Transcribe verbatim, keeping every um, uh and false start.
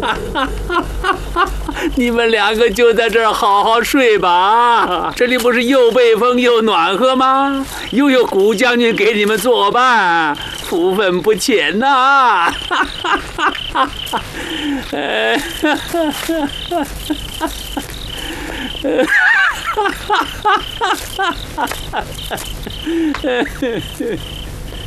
你们两个就在这儿好好睡吧，这里不是又被风又暖和吗？又有古将军给你们作伴，福分不浅呐！